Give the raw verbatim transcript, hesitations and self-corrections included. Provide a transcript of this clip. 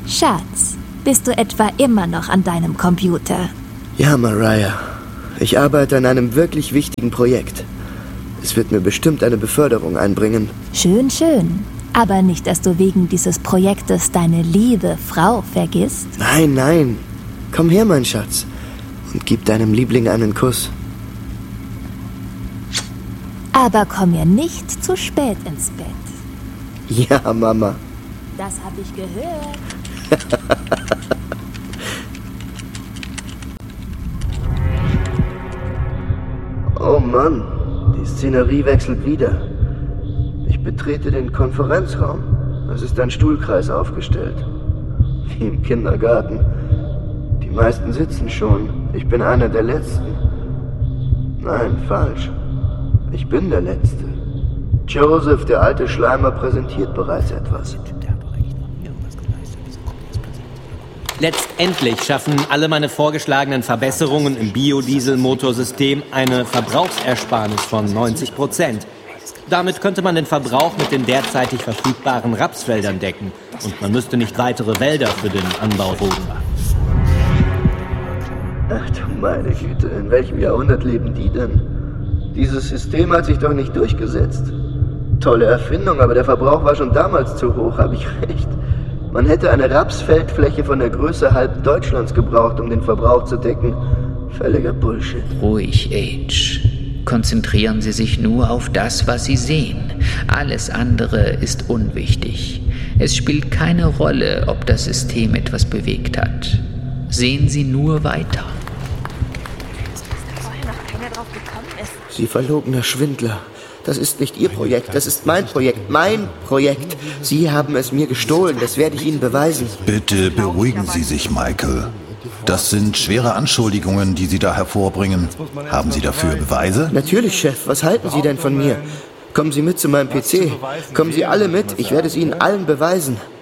Schatz, bist du etwa immer noch an deinem Computer? Ja, Mariah. Ich arbeite an einem wirklich wichtigen Projekt. Es wird mir bestimmt eine Beförderung einbringen. Schön, schön. Aber nicht, dass du wegen dieses Projektes deine liebe Frau vergisst? Nein, nein. Komm her, mein Schatz. Und gib deinem Liebling einen Kuss. Aber komm mir nicht zu spät ins Bett. Ja, Mama. Das habe ich gehört. Oh Mann, die Szenerie wechselt wieder. Ich betrete den Konferenzraum. Es ist ein Stuhlkreis aufgestellt. Wie im Kindergarten. Die meisten sitzen schon. Ich bin einer der Letzten. Nein, falsch. Ich bin der Letzte. Joseph, der alte Schleimer, präsentiert bereits etwas. Letztendlich schaffen alle meine vorgeschlagenen Verbesserungen im Biodieselmotorsystem eine Verbrauchsersparnis von neunzig Prozent. Damit könnte man den Verbrauch mit den derzeitig verfügbaren Rapsfeldern decken und man müsste nicht weitere Wälder für den Anbau roden. Ach du meine Güte, in welchem Jahrhundert leben die denn? Dieses System hat sich doch nicht durchgesetzt. Tolle Erfindung, aber der Verbrauch war schon damals zu hoch, habe ich recht. Man hätte eine Rapsfeldfläche von der Größe halb Deutschlands gebraucht, um den Verbrauch zu decken. Völliger Bullshit. Ruhig, Age. Konzentrieren Sie sich nur auf das, was Sie sehen. Alles andere ist unwichtig. Es spielt keine Rolle, ob das System etwas bewegt hat. Sehen Sie nur weiter. Sie verlogener Schwindler. Das ist nicht Ihr Projekt, das ist mein Projekt, mein Projekt. Sie haben es mir gestohlen, das werde ich Ihnen beweisen. Bitte beruhigen Sie sich, Michael. Das sind schwere Anschuldigungen, die Sie da hervorbringen. Haben Sie dafür Beweise? Natürlich, Chef. Was halten Sie denn von mir? Kommen Sie mit zu meinem P C. Kommen Sie alle mit, ich werde es Ihnen allen beweisen.